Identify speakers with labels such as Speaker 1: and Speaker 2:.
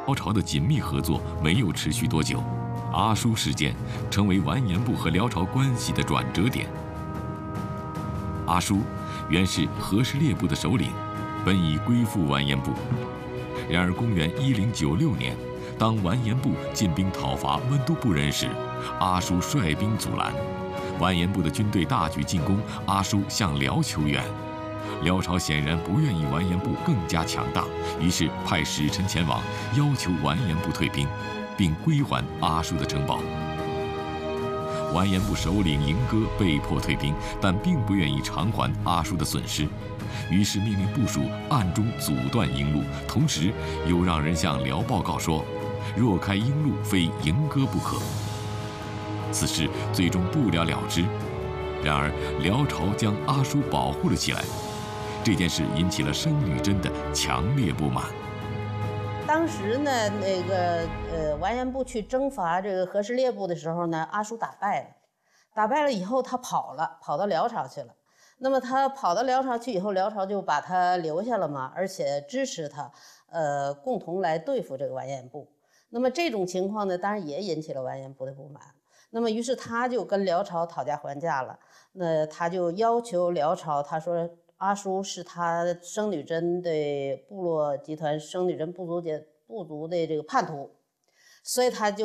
Speaker 1: 辽朝的紧密合作没有持续多久，阿叔事件成为完颜部和辽朝关系的转折点。阿叔原是和氏烈部的首领，本已归附完颜部。然而，公元1096年，当完颜部进兵讨伐温都部人时，阿叔率兵阻拦。完颜部的军队大举进攻，阿叔向辽求援。辽朝显然不愿意完颜部更加强大，于是派使臣前往，要求完颜部退兵，并归还阿叔的城堡。完颜部首领嬴歌被迫退兵，但并不愿意偿还阿叔的损失，于是命令部属暗中阻断鹰路，同时又让人向辽报告说，若开鹰路，非嬴歌不可。此事最终不了了之。然而，辽朝将阿叔保护了起来。这件事引起了生女真的强烈不满。
Speaker 2: 当时呢，完颜部去征伐这个和氏烈部的时候呢，阿叔打败了。打败了以后，他跑到辽朝去了。那么他跑到辽朝去以后，辽朝就把他留下了嘛，而且支持他，共同来对付这个完颜部。那么这种情况呢，当然也引起了完颜部的不满。那么于是他就跟辽朝讨价还价了。那他就要求辽朝，他说，阿叔是他生女真的部落集团生女真部族的这个叛徒，所以他就